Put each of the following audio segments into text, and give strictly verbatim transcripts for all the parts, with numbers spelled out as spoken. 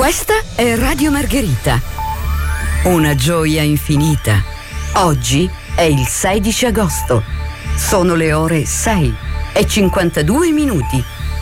Questa è Radio Margherita, una gioia infinita. Oggi è il sedici agosto. Sono le ore sei e cinquantadue minuti.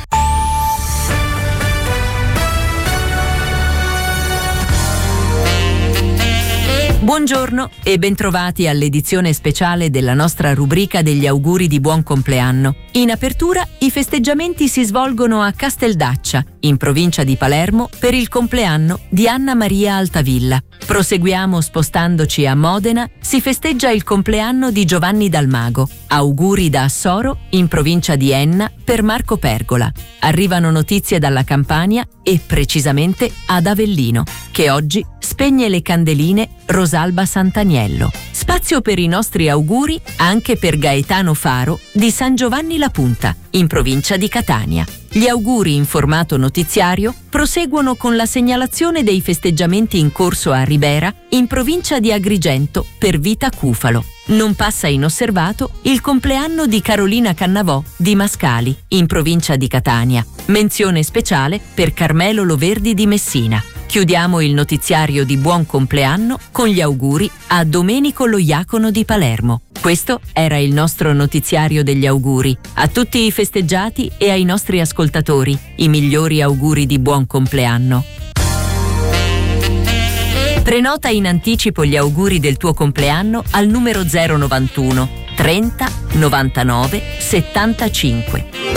Buongiorno e bentrovati all'edizione speciale della nostra rubrica degli auguri di buon compleanno. In apertura, i festeggiamenti si svolgono a Casteldaccia, in provincia di Palermo, per il compleanno di Anna Maria Altavilla. Proseguiamo spostandoci a Modena, si festeggia il compleanno di Giovanni Dalmago. Auguri da Assoro, in provincia di Enna, per Marco Pergola. Arrivano notizie dalla Campania e precisamente ad Avellino, che oggi spegne le candeline Rosalba Sant'Aniello. Spazio per i nostri auguri anche per Gaetano Faro di San Giovanni La Punta, in provincia di Catania. Gli auguri in formato notiziario proseguono con la segnalazione dei festeggiamenti in corso a Ribera, in provincia di Agrigento, per Vita Cufalo. Non passa inosservato il compleanno di Carolina Cannavò di Mascali, in provincia di Catania. Menzione speciale per Carmelo Loverdi di Messina. Chiudiamo il notiziario di buon compleanno con gli auguri a Domenico Loiacono di Palermo. Questo era il nostro notiziario degli auguri. A tutti i festeggiati e ai nostri ascoltatori, i migliori auguri di buon compleanno. Prenota in anticipo gli auguri del tuo compleanno al numero zero novantuno trenta novantanove settantacinque.